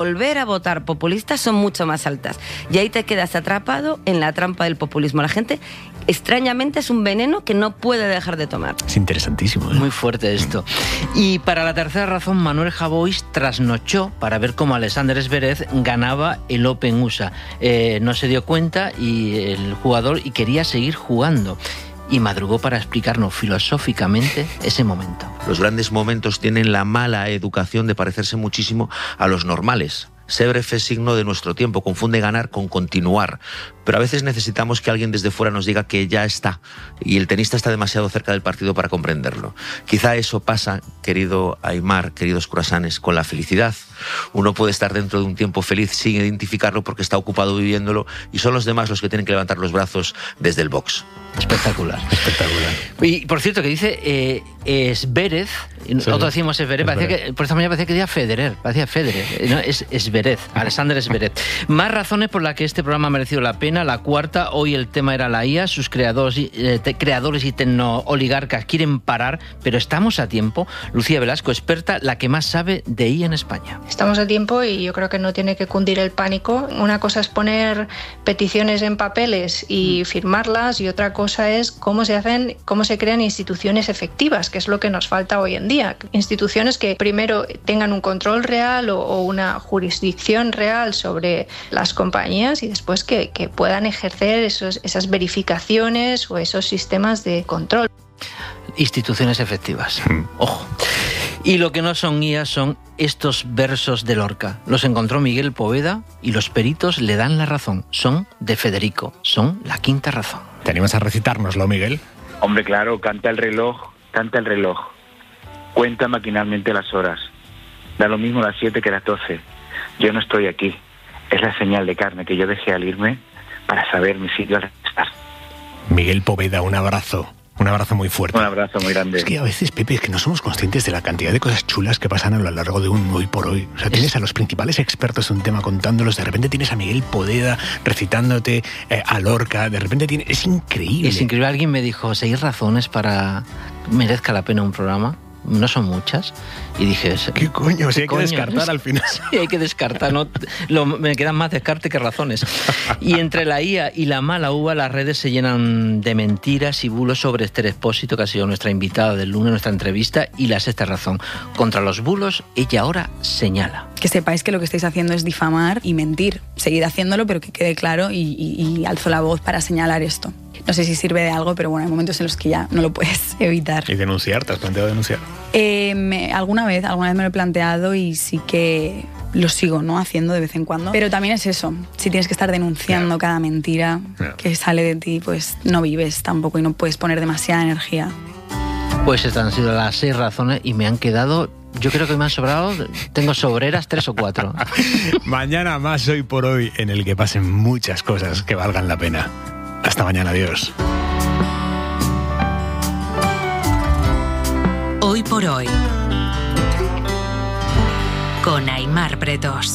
volver a votar populistas son mucho más altas. Y ahí te quedas atrapado en la trampa del populismo. La gente, extrañamente, es un veneno que no puede dejar de tomar. Es interesantísimo, ¿eh? Muy fuerte esto. Y para la tercera razón, Manuel Javois trasnochó para ver cómo Alexander Zverev ganaba el Open USA. No se dio cuenta el jugador y quería seguir jugando. Y madrugó para explicarnos filosóficamente ese momento. Los grandes momentos tienen la mala educación de parecerse muchísimo a los normales. Zverev es signo de nuestro tiempo, confunde ganar con continuar. Pero a veces necesitamos que alguien desde fuera nos diga que ya está. Y el tenista está demasiado cerca del partido para comprenderlo. Quizá eso pasa, querido Aimar, queridos curasanes, con la felicidad. Uno puede estar dentro de un tiempo feliz sin identificarlo porque está ocupado viviéndolo y son los demás los que tienen que levantar los brazos desde el box. Espectacular, espectacular. Y por cierto, que dice Zverev, nosotros decimos Zverev, por esta mañana parecía que decía Federer, no, es Zverev, Alexander Zverev. Más razones por las que este programa ha merecido la pena. La cuarta, hoy el tema era la IA, sus creadores y tecnooligarcas quieren parar, pero estamos a tiempo. Lucía Velasco, experta, la que más sabe de IA en España. Estamos a tiempo y yo creo que no tiene que cundir el pánico. Una cosa es poner peticiones en papeles y firmarlas, y otra cosa es cómo se crean instituciones efectivas, que es lo que nos falta hoy en día. Instituciones que primero tengan un control real o una jurisdicción real sobre las compañías y después que puedan ejercer esas verificaciones o esos sistemas de control. Instituciones efectivas. Ojo. Y lo que no son IA son estos versos de Lorca. Los encontró Miguel Poveda y los peritos le dan la razón. Son de Federico. Son la quinta razón. ¿Te animas a recitárnoslo, Miguel? Hombre, claro, canta el reloj. Cuenta maquinalmente las horas. Da lo mismo las 7 que las 12. Yo no estoy aquí. Es la señal de carne que yo dejé al irme para saber mi sitio al estar. Miguel Poveda, un abrazo. Un abrazo muy fuerte. Un abrazo muy grande. Es que a veces, Pepe, es que no somos conscientes de la cantidad de cosas chulas que pasan a lo largo de un hoy por hoy. O sea, tienes a los principales expertos en un tema contándolos, de repente tienes a Miguel Poveda recitándote a Lorca, de repente tienes... Es increíble. Es increíble. Alguien me dijo, 6 razones para merezca la pena un programa. No son muchas. Y dije... ¿Qué coño? Si hay que descartar al final. Sí, hay que descartar. No, me quedan más descarte que razones. Y entre la IA y la mala uva, las redes se llenan de mentiras y bulos sobre Esther Expósito, que ha sido nuestra invitada del lunes, nuestra entrevista, y la sexta razón. Contra los bulos, ella ahora señala. Que sepáis que lo que estáis haciendo es difamar y mentir. Seguid haciéndolo, pero que quede claro y alzo la voz para señalar esto. No sé si sirve de algo, pero bueno, hay momentos en los que ya no lo puedes evitar. ¿Y denunciar? ¿Te has planteado denunciar? Alguna vez me lo he planteado y sí que lo sigo, ¿no?, haciendo de vez en cuando. Pero también es eso, si tienes que estar denunciando cada mentira que sale de ti, pues no vives tampoco y no puedes poner demasiada energía. Pues estas han sido las 6 razones y me han quedado... Yo creo que me han sobrado, tengo sobreras 3 o 4. Mañana más Hoy por Hoy, en el que pasen muchas cosas que valgan la pena. Hasta mañana, adiós. Hoy por Hoy, con Aimar Bretos.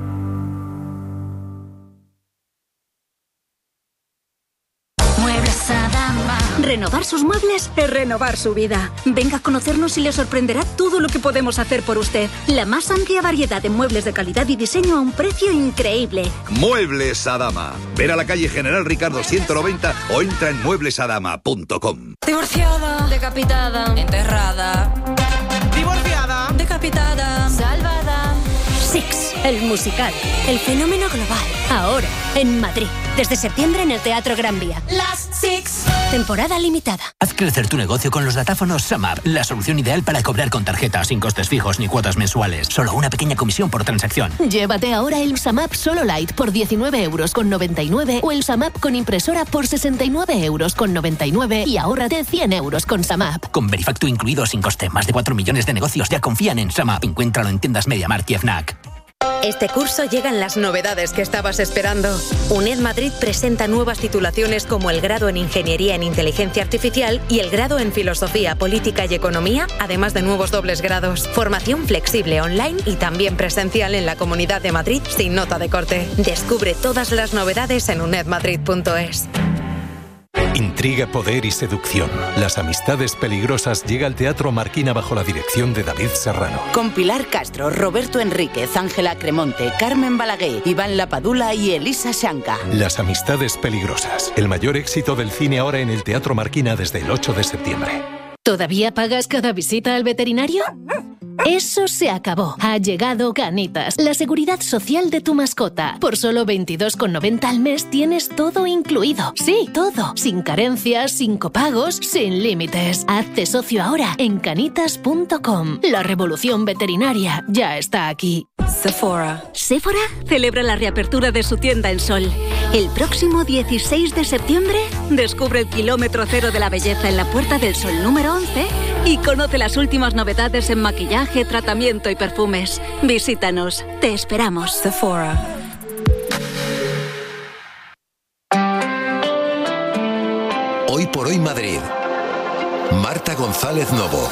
Muebles Adama. Renovar sus muebles es renovar su vida. Venga a conocernos y le sorprenderá todo lo que podemos hacer por usted. La más amplia variedad de muebles de calidad y diseño a un precio increíble. Muebles Adama. Ven a la calle General Ricardo 190 o entra en mueblesadama.com. Divorciada, decapitada, enterrada. Divorciada, decapitada, salvada. Six, el musical, el fenómeno global. Ahora, en Madrid. Desde septiembre en el Teatro Gran Vía. Las Six. Temporada limitada. Haz crecer tu negocio con los datáfonos SumUp, la solución ideal para cobrar con tarjeta, sin costes fijos ni cuotas mensuales. Solo una pequeña comisión por transacción. Llévate ahora el SumUp Solo Light por 19,99 € o el SumUp con impresora por 69,99 € y ahórrate 100 € con SumUp. Con Verifactu incluido sin coste. Más de 4 millones de negocios ya confían en SumUp. Encuéntralo en tiendas MediaMarkt y Fnac. Este curso llegan las novedades que estabas esperando. UNED Madrid presenta nuevas titulaciones como el grado en Ingeniería en Inteligencia Artificial y el grado en Filosofía, Política y Economía, además de nuevos dobles grados. Formación flexible online y también presencial en la Comunidad de Madrid sin nota de corte. Descubre todas las novedades en unedmadrid.es. Intriga, poder y seducción. Las amistades peligrosas llega al Teatro Marquina bajo la dirección de David Serrano. Con Pilar Castro, Roberto Enríquez, Ángela Cremonte, Carmen Balaguer, Iván Lapadula y Elisa Shanka. Las amistades peligrosas. El mayor éxito del cine ahora en el Teatro Marquina desde el 8 de septiembre. ¿Todavía pagas cada visita al veterinario? Eso se acabó. Ha llegado Canitas, la seguridad social de tu mascota. Por solo 22,90 al mes tienes todo incluido. Sí, todo. Sin carencias, sin copagos, sin límites. Hazte socio ahora en canitas.com. La revolución veterinaria ya está aquí. Sephora. Sephora celebra la reapertura de su tienda en Sol. El próximo 16 de septiembre descubre el kilómetro cero de la belleza en la Puerta del Sol número 11 y conoce las últimas novedades en maquillaje, tratamiento y perfumes. Visítanos. Te esperamos. Sephora. Hoy por hoy Madrid. Marta González Novo.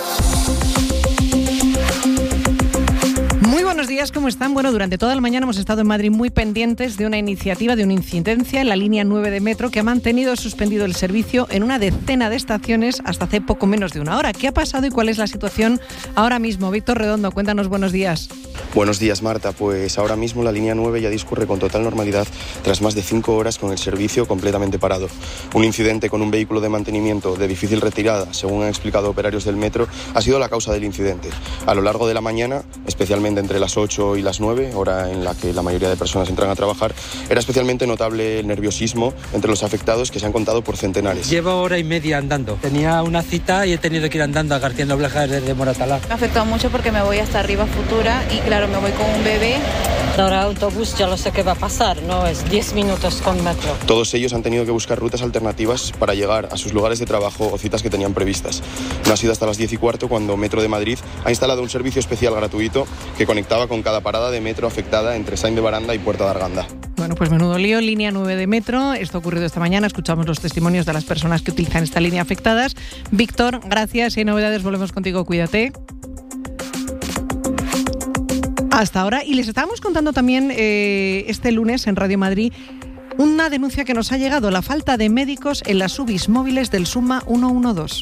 Muy buenos días, ¿cómo están? Bueno, durante toda la mañana hemos estado en Madrid muy pendientes de una iniciativa, de una incidencia en la línea 9 de metro que ha mantenido suspendido el servicio en una decena de estaciones hasta hace poco menos de una hora. ¿Qué ha pasado y cuál es la situación ahora mismo? Víctor Redondo, cuéntanos, buenos días. Buenos días, Marta. Pues ahora mismo la línea 9 ya discurre con total normalidad tras más de 5 horas con el servicio completamente parado. Un incidente con un vehículo de mantenimiento de difícil retirada, según han explicado operarios del metro, ha sido la causa del incidente. A lo largo de la mañana, especialmente entre las 8 y las 9, hora en la que la mayoría de personas entran a trabajar, era especialmente notable el nerviosismo entre los afectados, que se han contado por centenares. Llevo hora y media andando. Tenía una cita y he tenido que ir andando a García Nobleja desde Moratalá. Me ha afectado mucho porque me voy hasta arriba Futura y claro, me voy con un bebé. Ahora autobús ya lo sé qué va a pasar, ¿no? Es 10 minutos con metro. Todos ellos han tenido que buscar rutas alternativas para llegar a sus lugares de trabajo o citas que tenían previstas. No ha sido hasta las 10:15 cuando Metro de Madrid ha instalado un servicio especial gratuito que conectaba con cada parada de metro afectada entre Sáenz de Baranda y Puerta de Arganda. Bueno, pues menudo lío, línea 9 de metro. Esto ha ocurrido esta mañana. Escuchamos los testimonios de las personas que utilizan esta línea afectadas. Víctor, gracias. Si hay novedades, volvemos contigo. Cuídate. Hasta ahora. Y les estábamos contando también este lunes en Radio Madrid una denuncia que nos ha llegado, la falta de médicos en las UBIs móviles del SUMA 112.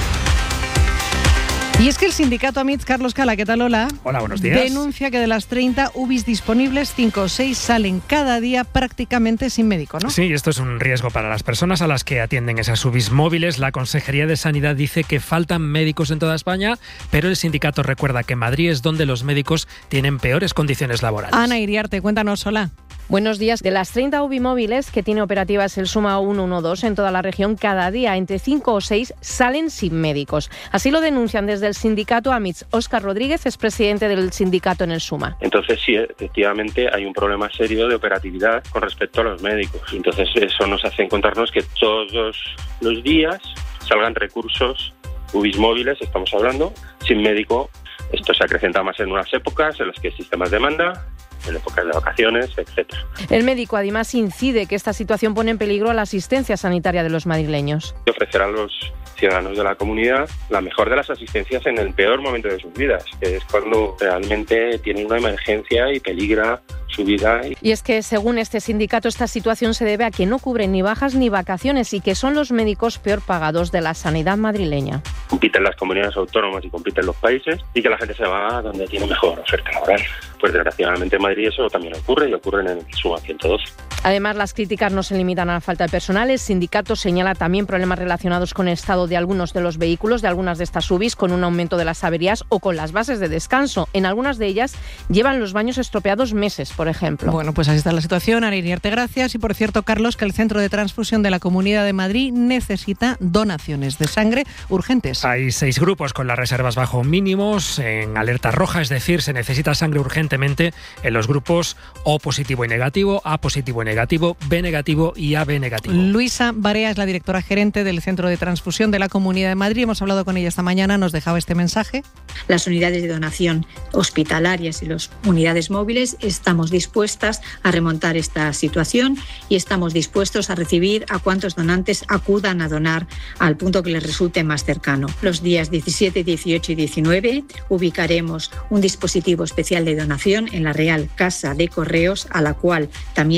Y es que el sindicato AMITS, Carlos Cala, ¿qué tal? Hola. Hola, buenos días. Denuncia que de las 30 UBIs disponibles, 5 o 6 salen cada día prácticamente sin médico, ¿no? Sí, esto es un riesgo para las personas a las que atienden esas UBIs móviles. La Consejería de Sanidad dice que faltan médicos en toda España, pero el sindicato recuerda que Madrid es donde los médicos tienen peores condiciones laborales. Ana Iriarte, cuéntanos, hola. Buenos días. De las 30 UBI móviles que tiene operativas el SUMA 112 en toda la región, cada día entre 5 o 6 salen sin médicos. Así lo denuncian desde el sindicato AMITS. Óscar Rodríguez es presidente del sindicato en el SUMA. Entonces sí, efectivamente hay un problema serio de operatividad con respecto a los médicos. Entonces eso nos hace encontrarnos que todos los días salgan recursos UBIs móviles, estamos hablando, sin médico. Esto se acrecenta más en unas épocas en las que existe más demanda, en épocas de vacaciones, etc. El médico además incide que esta situación pone en peligro a la asistencia sanitaria de los madrileños. Ofrecer a los ciudadanos de la comunidad la mejor de las asistencias en el peor momento de sus vidas, que es cuando realmente tienen una emergencia y peligra su vida. Y es que, según este sindicato, esta situación se debe a que no cubren ni bajas ni vacaciones y que son los médicos peor pagados de la sanidad madrileña. Compiten las comunidades autónomas y compiten los países y que la gente se va donde tiene mejor oferta laboral. Pues desgraciadamente en Madrid eso también ocurre y ocurre en el SUMA 112. Además, las críticas no se limitan a la falta de personal. El sindicato señala también problemas relacionados con el estado de algunos de los vehículos, de algunas de estas UBIs, con un aumento de las averías o con las bases de descanso. En algunas de ellas llevan los baños estropeados meses, por ejemplo. Bueno, pues así está la situación. Ana Iriarte, gracias. Y por cierto, Carlos, que el Centro de Transfusión de la Comunidad de Madrid necesita donaciones de sangre urgentes. Hay 6 grupos con las reservas bajo mínimos en alerta roja, es decir, se necesita sangre urgentemente en los grupos O positivo y negativo, A positivo y negativo, B negativo y AB negativo. Luisa Barea es la directora gerente del Centro de Transfusión de la Comunidad de Madrid. Hemos hablado con ella esta mañana, nos dejaba este mensaje. Las unidades de donación hospitalarias y las unidades móviles estamos dispuestas a remontar esta situación y estamos dispuestos a recibir a cuantos donantes acudan a donar al punto que les resulte más cercano. Los días 17, 18 y 19 ubicaremos un dispositivo especial de donación en la Real Casa de Correos, a la cual también se podrá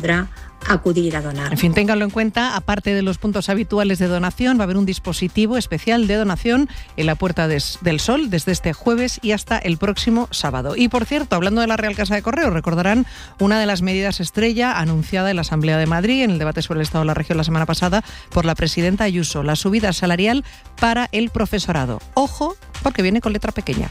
podrá acudir a donar. En fin, ténganlo en cuenta, aparte de los puntos habituales de donación, va a haber un dispositivo especial de donación en la Puerta del Sol desde este jueves y hasta el próximo sábado. Y por cierto, hablando de la Real Casa de Correos, recordarán una de las medidas estrella anunciada en la Asamblea de Madrid en el debate sobre el Estado de la Región la semana pasada por la presidenta Ayuso, la subida salarial para el profesorado. Ojo, porque viene con letra pequeña.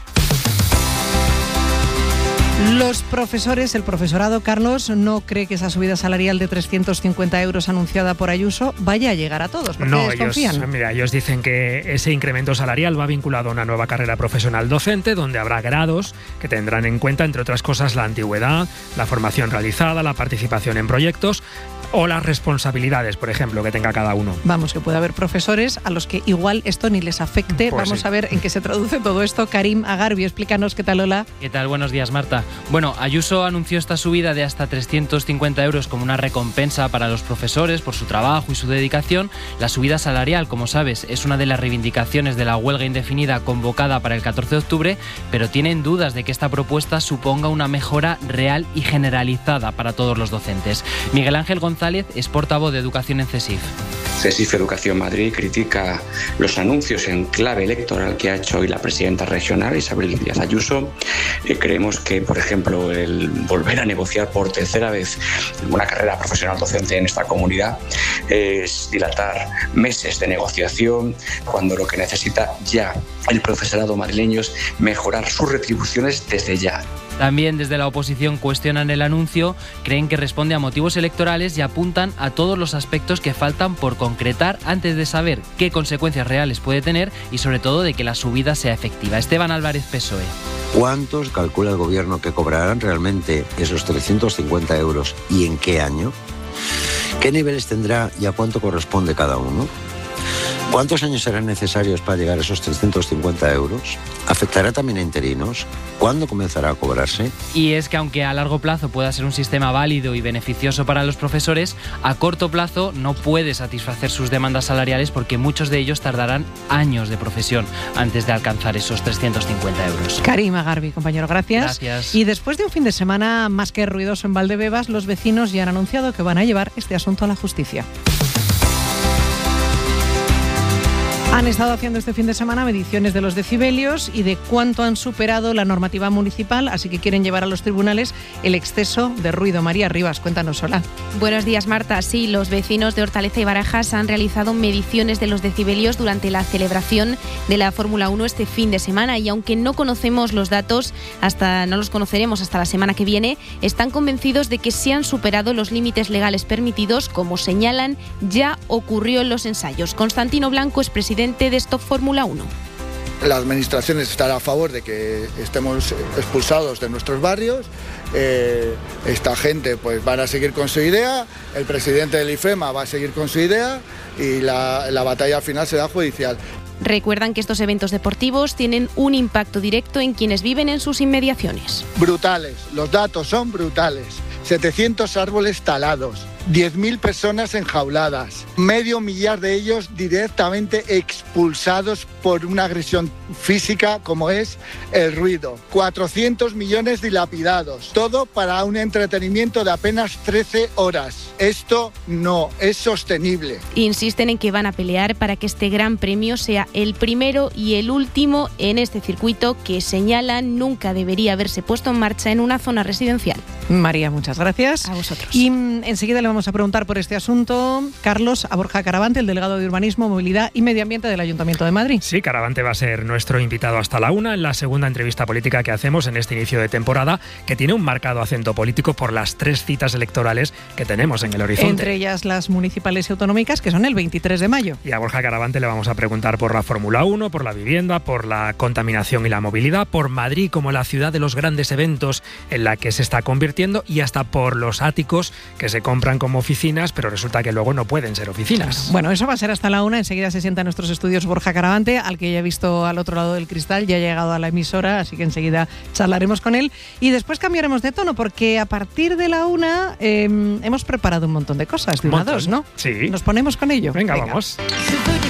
Los profesores, el profesorado, Carlos, no cree que esa subida salarial de 350 euros anunciada por Ayuso vaya a llegar a todos. ¿Por qué desconfían? Ellos dicen que ese incremento salarial va vinculado a una nueva carrera profesional docente, donde habrá grados que tendrán en cuenta, entre otras cosas, la antigüedad, la formación realizada, la participación en proyectos o las responsabilidades, por ejemplo, que tenga cada uno. Vamos, que puede haber profesores a los que igual esto ni les afecte. Pues vamos sí. a ver en qué se traduce todo esto. Karim Agarbi, explícanos qué tal, hola. ¿Qué tal? Buenos días, Marta. Bueno, Ayuso anunció esta subida de hasta 350 euros como una recompensa para los profesores por su trabajo y su dedicación. La subida salarial, como sabes, es una de las reivindicaciones de la huelga indefinida convocada para el 14 de octubre, pero tienen dudas de que esta propuesta suponga una mejora real y generalizada para todos los docentes. Miguel Ángel González es portavoz de Educación en CESIF. CESIF Educación Madrid critica los anuncios en clave electoral que ha hecho hoy la presidenta regional, Isabel Díaz Ayuso. Creemos que, por ejemplo, el volver a negociar por tercera vez una carrera profesional docente en esta comunidad es dilatar meses de negociación, cuando lo que necesita ya el profesorado madrileño es mejorar sus retribuciones desde ya. También desde la oposición cuestionan el anuncio, creen que responde a motivos electorales y apuntan a todos los aspectos que faltan por concretar antes de saber qué consecuencias reales puede tener y sobre todo de que la subida sea efectiva. Esteban Álvarez, PSOE. ¿Cuántos calcula el gobierno que cobrarán realmente esos 350 euros y en qué año? ¿Qué niveles tendrá y a cuánto corresponde cada uno? ¿Cuántos años serán necesarios para llegar a esos 350 euros? ¿Afectará también a interinos? ¿Cuándo comenzará a cobrarse? Y es que aunque a largo plazo pueda ser un sistema válido y beneficioso para los profesores, a corto plazo no puede satisfacer sus demandas salariales porque muchos de ellos tardarán años de profesión antes de alcanzar esos 350 euros. Karim Agarbi, compañero, gracias. Gracias. Y después de un fin de semana más que ruidoso en Valdebebas, los vecinos ya han anunciado que van a llevar este asunto a la justicia. Han estado haciendo este fin de semana mediciones de los decibelios y de cuánto han superado la normativa municipal, así que quieren llevar a los tribunales el exceso de ruido. María Rivas, cuéntanos, hola. Buenos días, Marta. Sí, los vecinos de Hortaleza y Barajas han realizado mediciones de los decibelios durante la celebración de la Fórmula 1 este fin de semana y aunque no conocemos los datos, no los conoceremos hasta la semana que viene, están convencidos de que se han superado los límites legales permitidos, como señalan, ya ocurrió en los ensayos. Constantino Blanco es presidente de Stop Fórmula 1. La administración estará a favor de que estemos expulsados de nuestros barrios. Esta gente pues van a seguir con su idea, el presidente del IFEMA va a seguir con su idea y la batalla final será judicial. Recuerdan que estos eventos deportivos tienen un impacto directo en quienes viven en sus inmediaciones. Brutales, los datos son brutales. 700 árboles talados, 10.000 personas enjauladas, 500.000 de ellos directamente expulsados por una agresión física como es el ruido, 400 millones dilapidados, todo para un entretenimiento de apenas 13 horas. Esto no es sostenible. Insisten en que van a pelear para que este gran premio sea el primero y el último en este circuito que señalan nunca debería haberse puesto en marcha en una zona residencial. María, muchas gracias. A vosotros. Y enseguida le vamos a preguntar por este asunto, Carlos, a Borja Caravante, el delegado de Urbanismo, Movilidad y Medio Ambiente del Ayuntamiento de Madrid. Sí, Caravante va a ser nuestro invitado hasta la 1 en la segunda entrevista política que hacemos en este inicio de temporada, que tiene un marcado acento político por las 3 citas electorales que tenemos en el horizonte. Entre ellas las municipales y autonómicas, que son el 23 de mayo. Y a Borja Caravante le vamos a preguntar por la Fórmula 1, por la vivienda, por la contaminación y la movilidad, por Madrid como la ciudad de los grandes eventos en la que se está convirtiendo y hasta por los áticos que se compran como oficinas, pero resulta que luego no pueden ser oficinas. Bueno, eso va a ser hasta la 1. Enseguida se sienta en nuestros estudios Borja Caravante, al que ya he visto al otro lado del cristal, ya ha llegado a la emisora, así que enseguida charlaremos con él. Y después cambiaremos de tono, porque a partir de la 1 hemos preparado un montón de cosas, de una a 2, ¿no? Sí. Nos ponemos con ello. Venga. Vamos.